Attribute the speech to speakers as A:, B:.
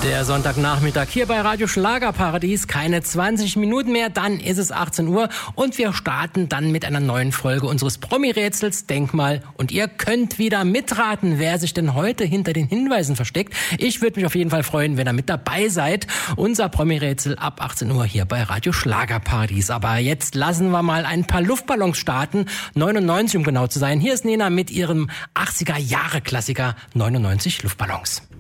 A: Der Sonntagnachmittag hier bei Radio Schlagerparadies. Keine 20 Minuten mehr, dann ist es 18 Uhr und wir starten dann mit einer neuen Folge unseres Promi-Rätsels Denkmal. Und ihr könnt wieder mitraten, wer sich denn heute hinter den Hinweisen versteckt. Ich würde mich auf jeden Fall freuen, wenn ihr mit dabei seid. Unser Promi-Rätsel ab 18 Uhr hier bei Radio Schlagerparadies. Aber jetzt lassen wir mal ein paar Luftballons starten. 99, um genau zu sein. Hier ist Nena mit ihrem 80er-Jahre-Klassiker 99 Luftballons.